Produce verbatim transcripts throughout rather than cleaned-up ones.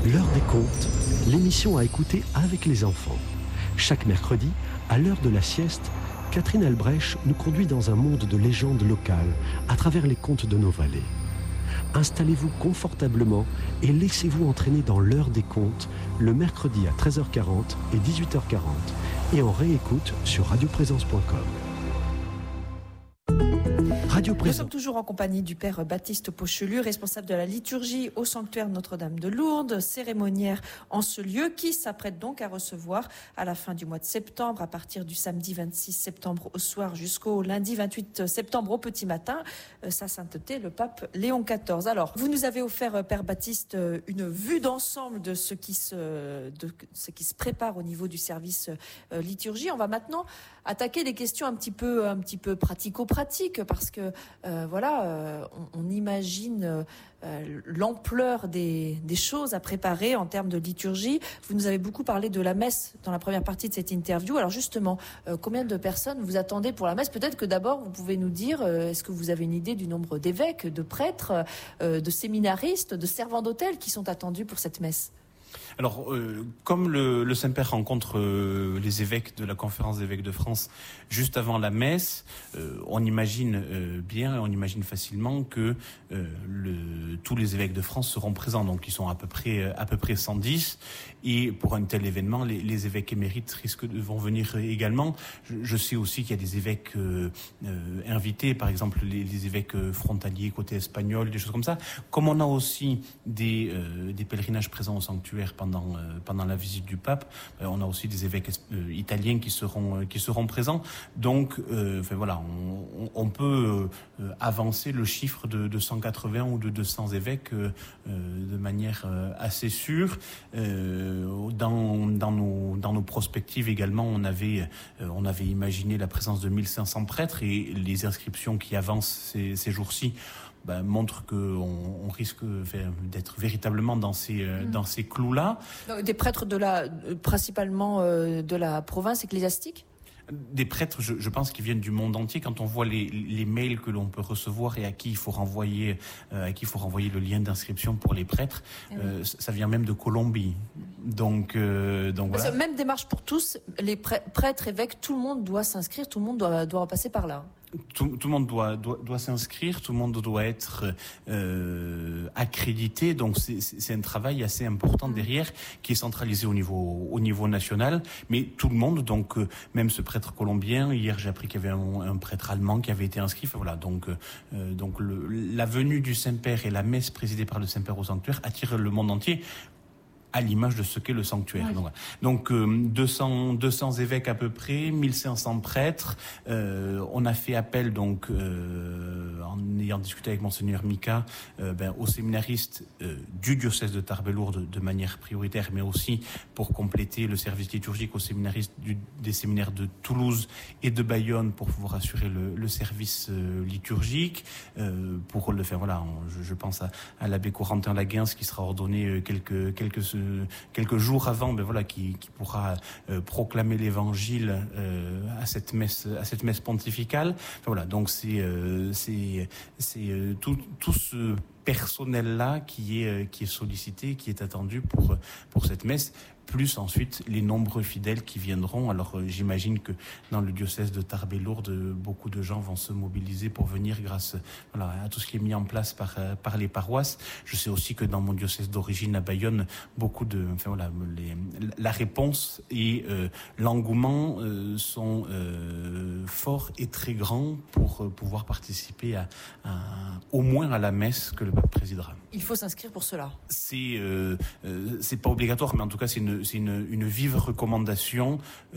L'heure des contes, l'émission à écouter avec les enfants. Chaque mercredi, à l'heure de la sieste, Catherine Albrecht nous conduit dans un monde de légendes locales à travers les contes de nos vallées. Installez-vous confortablement et laissez-vous entraîner dans l'heure des contes le mercredi à treize heures quarante et dix-huit heures quarante et en réécoute sur radio présence point com. Radio Présence. Nous sommes toujours en compagnie du père Baptiste Pochelu, responsable de la liturgie au sanctuaire Notre-Dame de Lourdes, cérémoniaire en ce lieu, qui s'apprête donc à recevoir à la fin du mois de septembre, à partir du samedi vingt-six septembre au soir jusqu'au lundi vingt-huit septembre au petit matin, sa sainteté, le pape Léon quatorze. Alors, vous nous avez offert, père Baptiste, une vue d'ensemble de ce qui se, de ce qui se prépare au niveau du service liturgie. On va maintenant attaquer des questions un petit peu, un petit peu pratico-pratiques, parce que euh, voilà, euh, on, on imagine euh, l'ampleur des, des choses à préparer en termes de liturgie. Vous nous avez beaucoup parlé de la messe dans la première partie de cette interview. Alors justement, euh, combien de personnes vous attendez pour la messe? Peut-être que d'abord, vous pouvez nous dire, euh, est-ce que vous avez une idée du nombre d'évêques, de prêtres, euh, de séminaristes, de servants d'autel qui sont attendus pour cette messe? Alors, euh, comme le, le Saint-Père rencontre euh, les évêques de la Conférence des évêques de France juste avant la messe, euh, on imagine euh, bien, on imagine facilement que euh, le, tous les évêques de France seront présents. Donc, ils sont à peu près, à peu près cent dix. Et pour un tel événement, les, les évêques émérites risquent de vont venir également. Je, je sais aussi qu'il y a des évêques euh, euh, invités, par exemple les, les évêques frontaliers côté espagnol, des choses comme ça. Comme on a aussi des, euh, des pèlerinages présents au sanctuaire pendant euh, pendant la visite du pape, euh, on a aussi des évêques euh, italiens qui seront euh, qui seront présents. Donc, euh, enfin voilà, on, on peut euh, avancer le chiffre de, de cent quatre-vingts ou de deux cents évêques euh, euh, de manière euh, assez sûre. Euh, dans dans nos dans nos prospectives également, on avait euh, on avait imaginé la présence de mille cinq cents prêtres, et les inscriptions qui avancent ces, ces jours-ci Ben, montre qu'on on risque d'être véritablement dans ces, euh, mmh. dans ces clous-là. Des prêtres de la, principalement euh, de la province ecclésiastique ? Des prêtres, je, je pense, qui viennent du monde entier. Quand on voit les, les mails que l'on peut recevoir et à qui il faut renvoyer, euh, à qui il faut renvoyer le lien d'inscription pour les prêtres, mmh. euh, ça vient même de Colombie. Donc, euh, donc voilà. Même démarche pour tous, les prêtres, évêques, tout le monde doit s'inscrire, tout le monde doit, doit passer par là. Tout, tout le monde doit, doit, doit s'inscrire, tout le monde doit être euh, accrédité. Donc c'est, c'est un travail assez important derrière, qui est centralisé au niveau, au niveau national. Mais tout le monde, donc euh, même ce prêtre colombien, hier j'ai appris qu'il y avait un, un prêtre allemand qui avait été inscrit. Enfin, voilà, donc euh, donc le, la venue du Saint-Père et la messe présidée par le Saint-Père au sanctuaire attirent le monde entier, à l'image de ce qu'est le sanctuaire. Oui. Donc, donc euh, deux cents, deux cents évêques à peu près, mille cinq cents prêtres. Euh, on a fait appel, donc, euh, en ayant discuté avec Monseigneur Mika, euh, ben, aux séminaristes euh, du diocèse de Tarbes-Lourdes de manière prioritaire, mais aussi pour compléter le service liturgique aux séminaristes du, des séminaires de Toulouse et de Bayonne pour pouvoir assurer le, le service euh, liturgique. Euh, pour le faire, voilà, on, je, je pense à, à l'abbé Corentin Laguens qui sera ordonné euh, quelques quelques quelques jours avant, ben voilà, qui, qui pourra euh, proclamer l'évangile euh, à cette messe, à cette messe pontificale. Enfin, voilà, donc c'est euh, c'est c'est euh, tout tout ce personnel-là qui est euh, qui est sollicité, qui est attendu pour pour cette messe, plus ensuite les nombreux fidèles qui viendront. Alors euh, j'imagine que dans le diocèse de Tarbes-Lourdes, beaucoup de gens vont se mobiliser pour venir grâce voilà, à tout ce qui est mis en place par euh, par les paroisses. Je sais aussi que dans mon diocèse d'origine à Bayonne, beaucoup de enfin voilà, les, la réponse et euh, l'engouement euh, sont euh, forts et très grands pour euh, pouvoir participer à, à au moins à la messe que le pape présidera. Il faut s'inscrire pour cela. C'est euh, euh, c'est pas obligatoire, mais en tout cas c'est une c'est une, une vive recommandation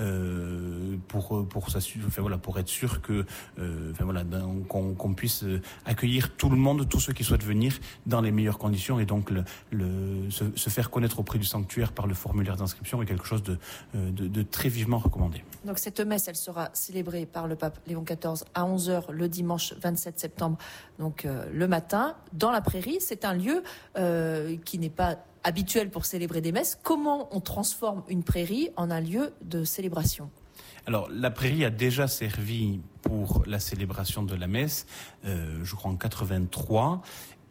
euh, pour pour s'assurer, enfin voilà, pour être sûr que euh, enfin voilà, qu'on, qu'on puisse accueillir tout le monde, tous ceux qui souhaitent venir dans les meilleures conditions, et donc le, le se, se faire connaître auprès du sanctuaire par le formulaire d'inscription est quelque chose de de, de très vivement recommandé. Donc cette messe, elle sera célébrée par le pape Léon quatorze à onze heures le dimanche vingt-sept septembre, donc euh, le matin, dans la prairie. C'est un lieu euh, qui n'est pas habituel pour célébrer des messes. Comment on transforme une prairie en un lieu de célébration ? Alors, la prairie a déjà servi pour la célébration de la messe, euh, je crois en quatre-vingt-trois.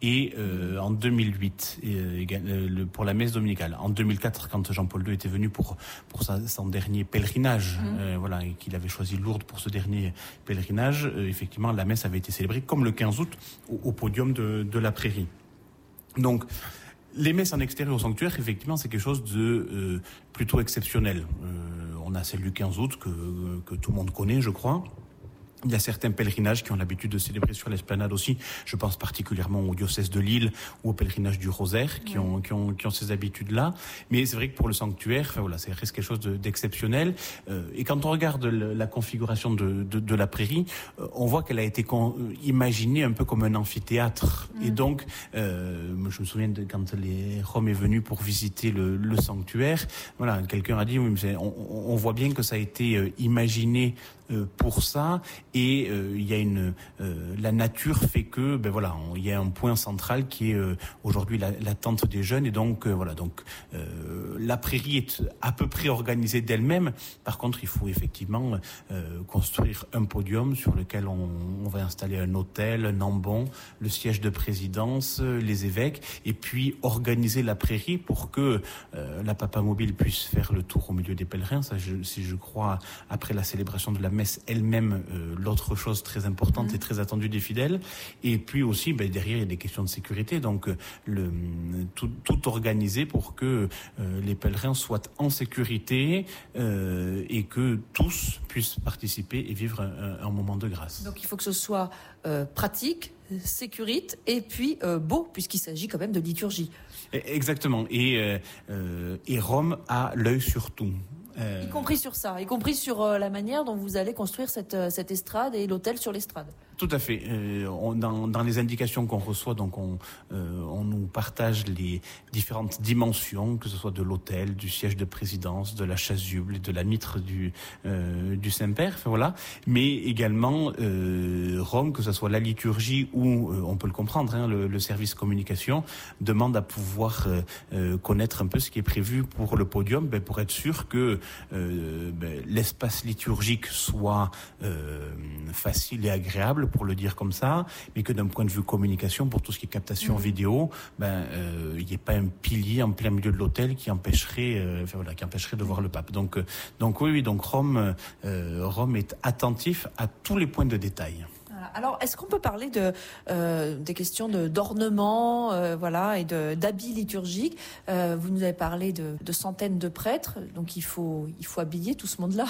et euh, en deux mille huit et, euh, le, pour la messe dominicale. En deux mille quatre, quand Jean-Paul deux était venu pour pour sa, son dernier pèlerinage, mmh. euh, voilà, et qu'il avait choisi Lourdes pour ce dernier pèlerinage, euh, effectivement, la messe avait été célébrée comme le quinze août au, au podium de, de la Prairie. Donc, les messes en extérieur au sanctuaire, effectivement, c'est quelque chose de euh, plutôt exceptionnel. Euh, on a celle du quinze août que, que tout le monde connaît, je crois. Il y a certains pèlerinages qui ont l'habitude de célébrer sur l'esplanade aussi. Je pense particulièrement au diocèse de Lille ou au pèlerinage du Rosaire qui, oui. ont, qui, ont, qui ont ces habitudes-là. Mais c'est vrai que pour le sanctuaire, enfin, voilà, ça reste quelque chose de, d'exceptionnel. Euh, et quand on regarde le, la configuration de, de, de la Prairie, euh, on voit qu'elle a été con, imaginée un peu comme un amphithéâtre. Mmh. Et donc, euh, je me souviens de quand les Rome est venu pour visiter le, le sanctuaire. Voilà, quelqu'un a dit, oui, mais on, on voit bien que ça a été euh, imaginé Euh, pour ça, et euh, il y a une euh, la nature fait que ben voilà, il y a un point central qui est euh, aujourd'hui la, l'attente des jeunes, et donc euh, voilà, donc euh, la Prairie est à peu près organisée d'elle-même. Par contre, il faut effectivement euh, construire un podium sur lequel on, on va installer un autel, un ambon, le siège de présidence, les évêques, et puis organiser la Prairie pour que euh, la Papa Mobile puisse faire le tour au milieu des pèlerins. Ça, je, si je crois, après la célébration de la messe elle-même, euh, l'autre chose très importante mmh. et très attendue des fidèles. Et puis aussi, ben, derrière, il y a des questions de sécurité. Donc, euh, le, tout, tout organisé pour que euh, les pèlerins soient en sécurité euh, et que tous puissent participer et vivre un, un moment de grâce. Donc, il faut que ce soit euh, pratique, sécurite et puis euh, beau, puisqu'il s'agit quand même de liturgie. Exactement. Et, euh, euh, et Rome a l'œil sur tout. Euh... Y compris sur ça, y compris sur euh, la manière dont vous allez construire cette, euh, cette estrade et l'hôtel sur l'estrade. Tout à fait. Euh, on, dans, dans les indications qu'on reçoit, donc on, euh, on nous partage les différentes dimensions, que ce soit de l'autel, du siège de présidence, de la chasuble, de la mitre du, euh, du Saint-Père, enfin, voilà. Mais également euh, Rome, que ce soit la liturgie ou, euh, on peut le comprendre, hein, le, le service communication, demande à pouvoir euh, euh, connaître un peu ce qui est prévu pour le podium, ben, pour être sûr que euh, ben, l'espace liturgique soit euh, facile et agréable, pour le dire comme ça, mais que d'un point de vue communication, pour tout ce qui est captation mmh. vidéo, ben il euh, n'y ait pas un pilier en plein milieu de l'hôtel qui empêcherait, euh, enfin, voilà, qui empêcherait de voir le pape. Donc, euh, donc oui, oui, donc Rome, euh, Rome est attentif à tous les points de détail. Alors, est-ce qu'on peut parler de, euh, des questions de, d'ornement, euh, voilà, et de, d'habits liturgiques? euh, Vous nous avez parlé de, de centaines de prêtres, donc il faut, il faut habiller tout ce monde-là.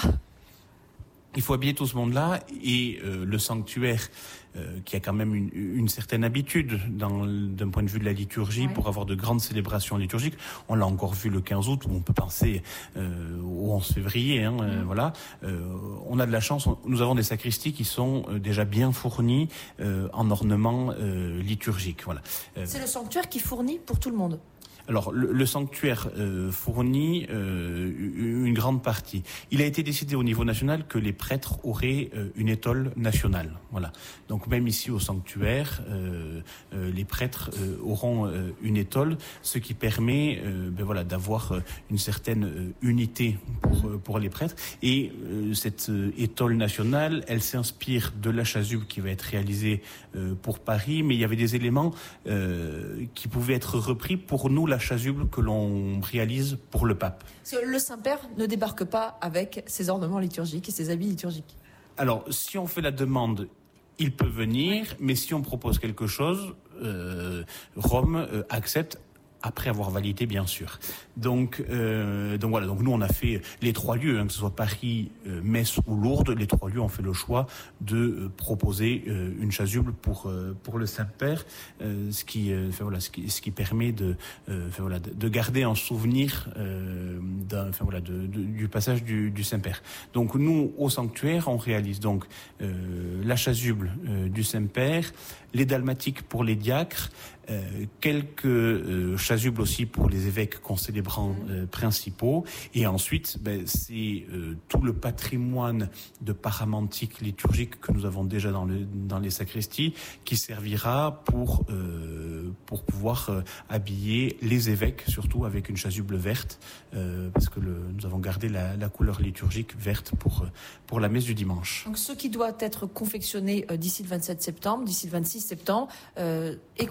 Il faut habiller tout ce monde-là, et euh, le sanctuaire, euh, qui a quand même une, une certaine habitude dans, d'un point de vue de la liturgie, ouais. pour avoir de grandes célébrations liturgiques. On l'a encore vu le quinze août, où on peut penser euh, au onze février. Hein, mmh. euh, voilà. Euh, on a de la chance, on, nous avons des sacristies qui sont euh, déjà bien fournies euh, en ornements euh, liturgiques. Voilà. Euh, C'est le sanctuaire qui fournit pour tout le monde. Alors, le, le sanctuaire euh, fournit euh, une grande partie. Il a été décidé au niveau national que les prêtres auraient euh, une étole nationale. Voilà. Donc, même ici au sanctuaire, euh, euh, les prêtres euh, auront euh, une étole, ce qui permet, euh, ben voilà, d'avoir euh, une certaine euh, unité pour euh, pour les prêtres. Et euh, cette euh, étole nationale, elle s'inspire de la chasuble qui va être réalisée euh, pour Paris, mais il y avait des éléments euh, qui pouvaient être repris pour nous. La chasuble que l'on réalise pour le pape. Le Saint-Père ne débarque pas avec ses ornements liturgiques et ses habits liturgiques. Alors, si on fait la demande, il peut venir, oui. mais si on propose quelque chose, euh, Rome euh, accepte, après avoir validé, bien sûr. Donc, euh, donc voilà. Donc nous, on a fait les trois lieux, hein, que ce soit Paris, euh, Metz ou Lourdes. Les trois lieux ont fait le choix de euh, proposer euh, une chasuble pour euh, pour le Saint-Père, euh, ce qui, euh, enfin, voilà, ce qui ce qui permet de, euh, enfin, voilà, de, de garder en souvenir, euh, d'un, enfin, voilà, de, de, du passage du, du Saint-Père. Donc nous, au sanctuaire, on réalise donc euh, la chasuble euh, du Saint-Père, les dalmatiques pour les diacres. Euh, quelques euh, chasubles aussi pour les évêques concélébrants euh, principaux, et ensuite ben, c'est euh, tout le patrimoine de paramantique liturgique que nous avons déjà dans, le, dans les sacristies qui servira pour, euh, pour pouvoir euh, habiller les évêques, surtout avec une chasuble verte, euh, parce que le, nous avons gardé la, la couleur liturgique verte pour, pour la messe du dimanche. Donc ce qui doit être confectionné euh, d'ici le vingt-sept septembre, d'ici le vingt-six septembre, euh, est confectionné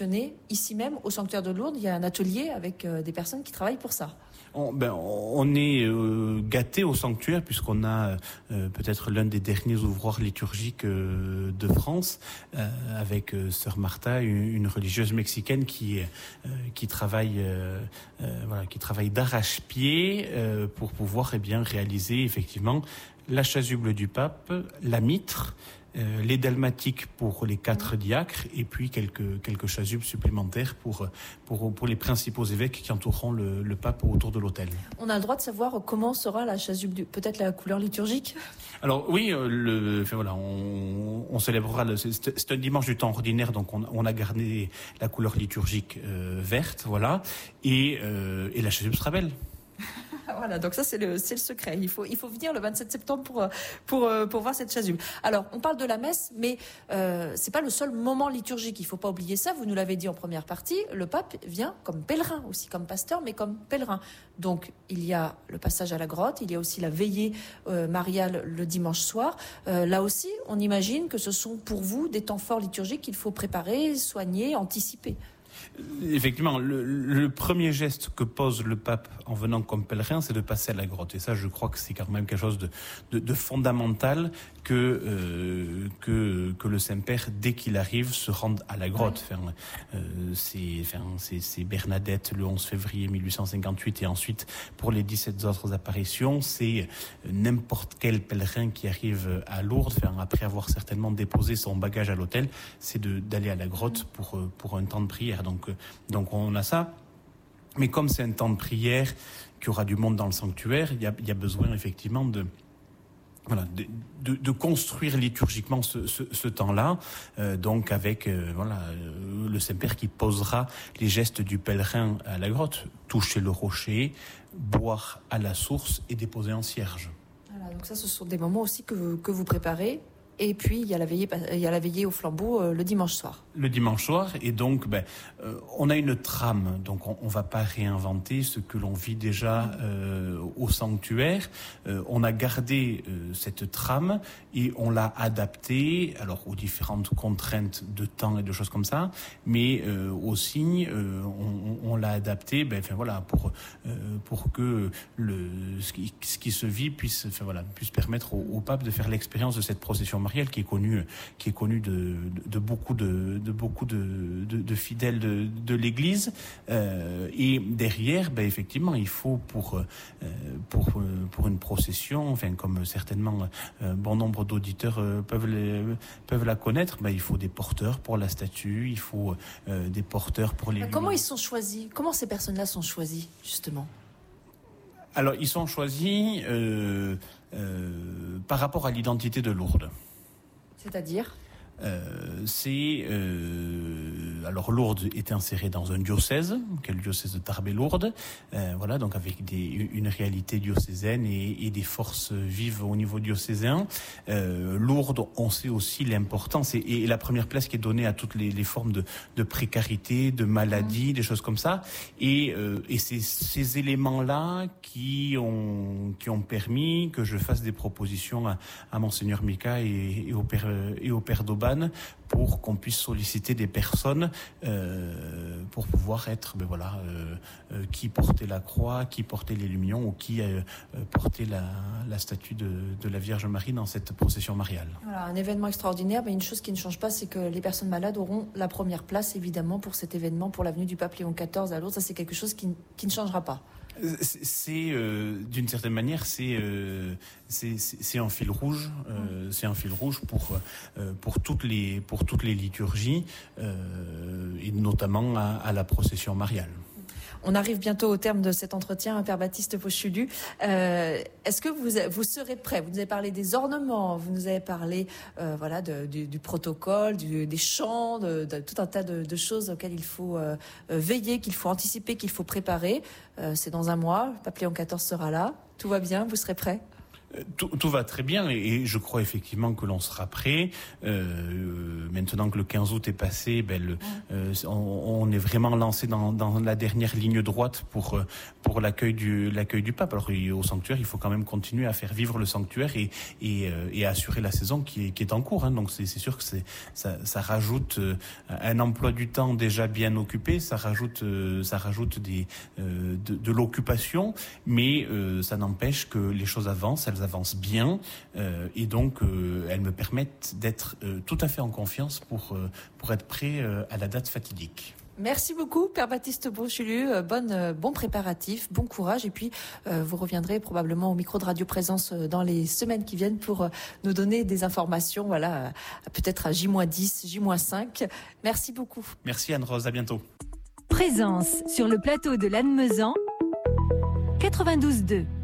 fonctionner ici même au sanctuaire de Lourdes. Il y a un atelier avec euh, des personnes qui travaillent pour ça. On, ben, on est euh, gâté au sanctuaire puisqu'on a euh, peut-être l'un des derniers ouvroirs liturgiques euh, de France euh, avec euh, Sœur Martha, une, une religieuse mexicaine qui euh, qui travaille euh, euh, voilà qui travaille d'arrache-pied euh, pour pouvoir eh bien réaliser effectivement la chasuble du pape, la mitre. Euh, les dalmatiques pour les quatre diacres et puis quelques quelques chasubes supplémentaires pour pour pour les principaux évêques qui entoureront le, le pape autour de l'autel. On a le droit de savoir comment sera la chasuble du, peut-être la couleur liturgique. Alors oui, euh, le enfin, voilà, on, on célébrera le, c'est, c'est un dimanche du temps ordinaire, donc on, on a gardé la couleur liturgique euh, verte, voilà, et euh, et la chasuble sera belle. Voilà, donc ça c'est le c'est le secret. Il faut il faut venir le vingt-sept septembre pour pour pour voir cette chasuble. Alors on parle de la messe, mais euh, c'est pas le seul moment liturgique. Il faut pas oublier ça. Vous nous l'avez dit en première partie. Le pape vient comme pèlerin aussi, comme pasteur, mais comme pèlerin. Donc il y a le passage à la grotte. Il y a aussi la veillée euh, mariale le dimanche soir. Euh, là aussi, on imagine que ce sont pour vous des temps forts liturgiques qu'il faut préparer, soigner, anticiper. Effectivement, le, le premier geste que pose le pape en venant comme pèlerin, c'est de passer à la grotte. Et ça, je crois que c'est quand même quelque chose de, de, de fondamental que, euh, que, que le Saint-Père, dès qu'il arrive, se rende à la grotte. Ouais. Enfin, euh, c'est, enfin, c'est, c'est Bernadette le onze février mille huit cent cinquante-huit et ensuite, pour les dix-sept autres apparitions, c'est n'importe quel pèlerin qui arrive à Lourdes, enfin, après avoir certainement déposé son bagage à l'hôtel, c'est de, d'aller à la grotte pour, pour un temps de prière. Donc, donc on a ça. Mais comme c'est un temps de prière, qu'il y aura du monde dans le sanctuaire, il y a, il y a besoin effectivement de, voilà, de, de, de construire liturgiquement ce, ce, ce temps-là. Euh, donc avec euh, voilà, euh, le Saint-Père qui posera les gestes du pèlerin à la grotte. Toucher le rocher, boire à la source et déposer en cierge. Voilà, donc ça, ce sont des moments aussi que vous, que vous préparez. Et puis, il y a la veillée, il y a la veillée au flambeau euh, le dimanche soir. Le dimanche soir, et donc, ben, euh, on a une trame, donc on, on va pas réinventer ce que l'on vit déjà euh, au sanctuaire. Euh, on a gardé euh, cette trame et on l'a adaptée, alors aux différentes contraintes de temps et de choses comme ça, mais euh, aussi euh, on, on l'a adapté, ben, enfin voilà, pour euh, pour que le ce qui, ce qui se vit puisse, enfin voilà, puisse permettre au, au pape de faire l'expérience de cette procession mariale qui est connue, qui est connue de, de, de beaucoup de, de beaucoup de, de, de fidèles de, de l'Église. Euh, et derrière, ben effectivement, il faut pour euh, pour pour une procession, enfin comme certainement euh, bon nombre d'auditeurs euh, peuvent les, peuvent la connaître, ben il faut des porteurs pour la statue, il faut euh, des porteurs pour les. Comment ils sont choisis ? Comment ces personnes-là sont choisies justement ? Alors ils sont choisis euh, euh, par rapport à l'identité de Lourdes. C'est-à-dire ? Euh, c'est euh, alors Lourdes est insérée dans un diocèse, qui est le diocèse de Tarbes-Lourdes, euh, voilà, donc avec des, une réalité diocésaine et, et des forces vives au niveau diocésain. Euh, Lourdes, on sait aussi l'importance et, et la première place qui est donnée à toutes les, les formes de, de précarité, de maladie, mmh. des choses comme ça. Et, euh, et c'est ces éléments-là qui ont qui ont permis que je fasse des propositions à, à Monseigneur Mika et, et au père et au père d'Auban pour qu'on puisse solliciter des personnes euh, pour pouvoir être, ben voilà, euh, euh, qui portait la croix, qui portait les lumions ou qui euh, portait la, la statue de, de la Vierge Marie dans cette procession mariale. Voilà, un événement extraordinaire, mais une chose qui ne change pas, c'est que les personnes malades auront la première place, évidemment, pour cet événement, pour l'avenue du pape Léon quatorze à Lourdes. Ça, c'est quelque chose qui, qui ne changera pas. C'est euh, d'une certaine manière, c'est euh, c'est c'est un fil rouge, euh, c'est un fil rouge pour euh, pour toutes les pour toutes les liturgies euh, et notamment à, à la procession mariale. On arrive bientôt au terme de cet entretien, Père Baptiste Pochulu. Euh, est-ce que vous, vous serez prêt ? Vous nous avez parlé des ornements, vous nous avez parlé euh, voilà, de, du, du protocole, du, des chants, de, de tout un tas de, de choses auxquelles il faut euh, veiller, qu'il faut anticiper, qu'il faut préparer. Euh, c'est dans un mois, le pape Léon quatorze sera là. Tout va bien, vous serez prêt ? Tout, tout va très bien et je crois effectivement que l'on sera prêt. Euh, maintenant que le quinze août est passé, ben le, euh, on, on est vraiment lancé dans, dans la dernière ligne droite pour pour l'accueil du l'accueil du pape. Alors au sanctuaire, il faut quand même continuer à faire vivre le sanctuaire et et, et à assurer la saison qui est qui est en cours. Hein. Donc c'est, c'est sûr que c'est ça, ça rajoute un emploi du temps déjà bien occupé, ça rajoute ça rajoute des euh, de, de l'occupation, mais euh, ça n'empêche que les choses avancent. Elles avancent bien euh, et donc euh, elles me permettent d'être euh, tout à fait en confiance pour, euh, pour être prêt euh, à la date fatidique. Merci beaucoup, Père Baptiste Pochelu. Bonne, euh, bon préparatif, bon courage. Et puis, euh, vous reviendrez probablement au micro de Radio Présence dans les semaines qui viennent pour euh, nous donner des informations, voilà, euh, peut-être à J moins dix, J moins cinq. Merci beaucoup. Merci Anne-Rose, à bientôt. Présence sur le plateau de Lannemezan, quatre-vingt-douze deux.